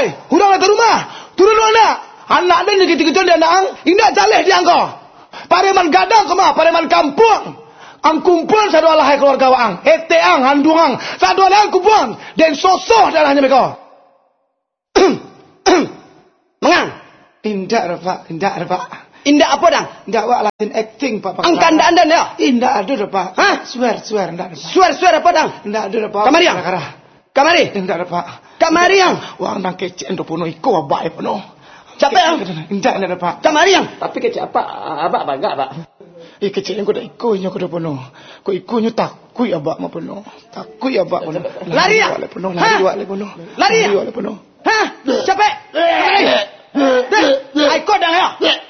Hei, hurang ke rumah. Turun anak. Anak dan gitu-gitu dia nang. Indah jaleh dia engkau. Pareman gadang kemah, pareman kampung. Ang kumpul satu alahai keluarga waang. Eteang, handungang. Satu alahai kumpul. Dan sosoh dalahnya mereka. Mengang. Indah Pak. Indah apa dang? Indah wak latin acting Pak. Angkan anda ya? Indah ada Pak. Hah? Swear indah ada Pak. Swear apa dang? Indah ada Pak. Kamari yang? Kamari? Indah ada Pak. Kamari yang? Wang nang kece endo puno iko bae puno. Siapa yang? Indah ada Pak. Kamari yang? Tapi kecil apa enggak, Pak? Kece yang kuda iko nya kuda puno. Ko iko nya takui abak ma puno. Takui abak puno. Lari ya? Lari puno. Lari puno. Lari ya? Puno. Hah? Siapa? Ai kau dang ya?